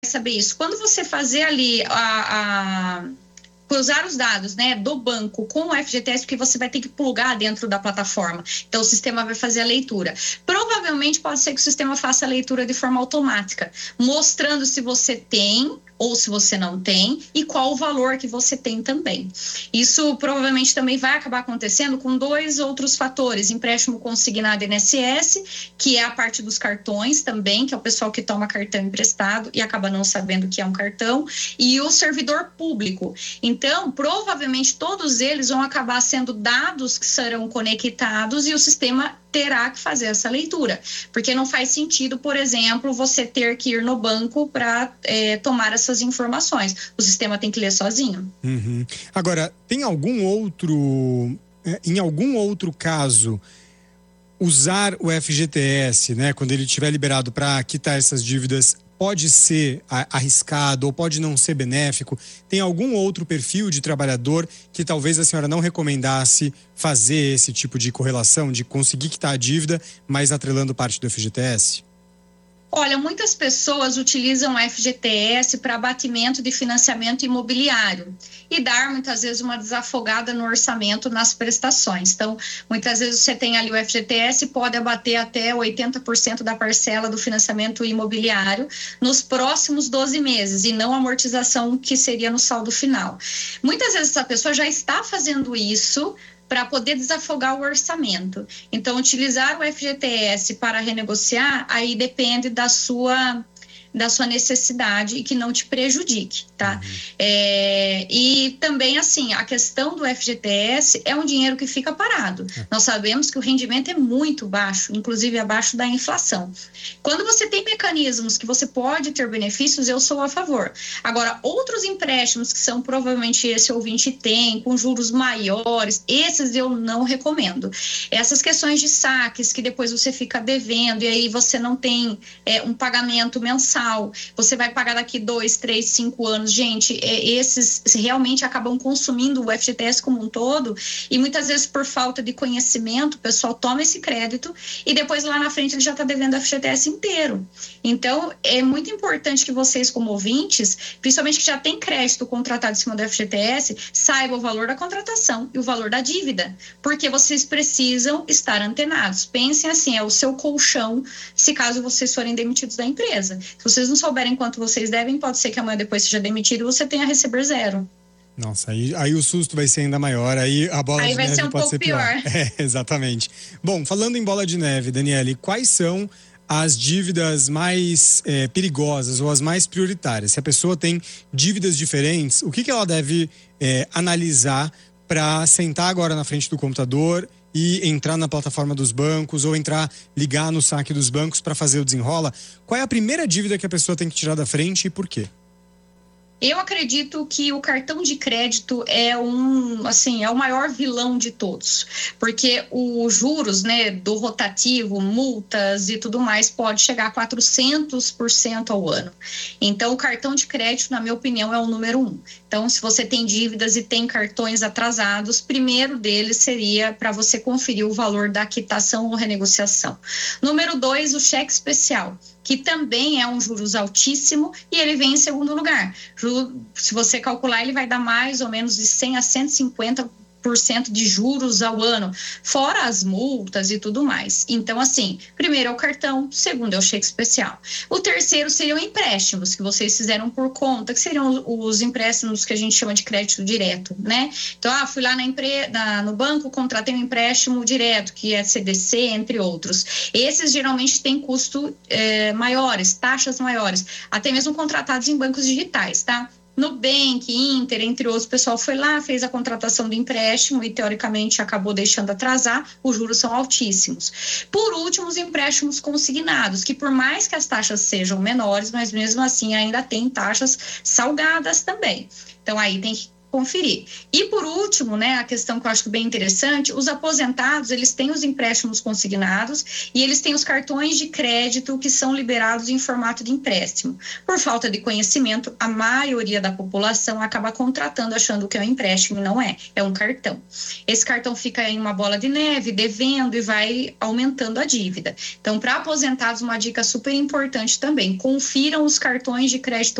saber isso? Quando você fazer ali cruzar os dados, né, do banco com o FGTS, porque você vai ter que plugar dentro da plataforma. Então, o sistema vai fazer a leitura. Provavelmente, pode ser que o sistema faça a leitura de forma automática, mostrando se você tem ou se você não tem e qual o valor que você tem também. Isso provavelmente também vai acabar acontecendo com 2 outros fatores: empréstimo consignado INSS, que é a parte dos cartões também, que é o pessoal que toma cartão emprestado e acaba não sabendo que é um cartão, e o servidor público. Então, provavelmente todos eles vão acabar sendo dados que serão conectados e o sistema terá que fazer essa leitura, porque não faz sentido, por exemplo, você ter que ir no banco para tomar essas informações. O sistema tem que ler sozinho. Uhum. Agora, tem algum outro, em algum outro caso, usar o FGTS, né, quando ele estiver liberado para quitar essas dívidas, pode ser arriscado ou pode não ser benéfico? Tem algum outro perfil de trabalhador que talvez a senhora não recomendasse fazer esse tipo de correlação, de conseguir quitar a dívida, mas atrelando parte do FGTS? Olha, muitas pessoas utilizam o FGTS para abatimento de financiamento imobiliário e dar muitas vezes uma desafogada no orçamento nas prestações. Então, muitas vezes você tem ali o FGTS e pode abater até 80% da parcela do financiamento imobiliário nos próximos 12 meses e não a amortização que seria no saldo final. Muitas vezes essa pessoa já está fazendo isso para poder desafogar o orçamento. Então, utilizar o FGTS para renegociar, aí depende da sua necessidade e que não te prejudique, tá? E também, assim, a questão do FGTS é um dinheiro que fica parado. Nós sabemos que o rendimento é muito baixo, inclusive abaixo da inflação. Quando você tem mecanismos que você pode ter benefícios, eu sou a favor. Agora, outros empréstimos que são provavelmente esse ouvinte tem, com juros maiores, esses eu não recomendo. Essas questões de saques que depois você fica devendo e aí você não tem um pagamento mensal, você vai pagar daqui 2, 3, 5 anos. Gente, esses realmente acabam consumindo o FGTS como um todo e muitas vezes por falta de conhecimento, o pessoal toma esse crédito e depois lá na frente ele já está devendo o FGTS inteiro. Então, é muito importante que vocês como ouvintes, principalmente que já tem crédito contratado em cima do FGTS, saibam o valor da contratação e o valor da dívida, porque vocês precisam estar antenados. Pensem assim, é o seu colchão se caso vocês forem demitidos da empresa. Se vocês não souberem quanto vocês devem, pode ser que amanhã depois seja demitido e você tenha a receber 0. Nossa, aí o susto vai ser ainda maior, aí a bola de neve pode ser pior. Exatamente. Bom, falando em bola de neve, Daniele, quais são as dívidas mais perigosas ou as mais prioritárias? Se a pessoa tem dívidas diferentes, o que ela deve analisar para sentar agora na frente do computador e entrar na plataforma dos bancos ou ligar no saque dos bancos para fazer o desenrola? Qual é a primeira dívida que a pessoa tem que tirar da frente e por quê? Eu acredito que o cartão de crédito é o maior vilão de todos, porque os juros, né, do rotativo, multas e tudo mais, pode chegar a 400% ao ano. Então, o cartão de crédito, na minha opinião, é o número 1. Então, se você tem dívidas e tem cartões atrasados, primeiro deles seria para você conferir o valor da quitação ou renegociação. Número 2, o cheque especial, que também é um juros altíssimo e ele vem em segundo lugar. Se você calcular, ele vai dar mais ou menos de 100 a 150% de juros ao ano, fora as multas e tudo mais. Então, assim, primeiro é o cartão, segundo é o cheque especial. O terceiro seriam empréstimos que vocês fizeram por conta, que seriam os empréstimos que a gente chama de crédito direto, né? Então, fui lá no banco, contratei um empréstimo direto, que é CDC, entre outros. Esses geralmente têm custo maiores, taxas maiores, até mesmo contratados em bancos digitais, tá? Nubank, Inter, entre outros, o pessoal foi lá, fez a contratação do empréstimo e teoricamente acabou deixando atrasar, os juros são altíssimos. Por último, os empréstimos consignados, que por mais que as taxas sejam menores, mas mesmo assim ainda tem taxas salgadas também. Então aí tem que conferir. E por último, né, a questão que eu acho bem interessante, os aposentados, eles têm os empréstimos consignados e eles têm os cartões de crédito que são liberados em formato de empréstimo. Por falta de conhecimento, a maioria da população acaba contratando achando que é um empréstimo e não é um cartão. Esse cartão fica em uma bola de neve, devendo e vai aumentando a dívida. Então, para aposentados, uma dica super importante também, confiram os cartões de crédito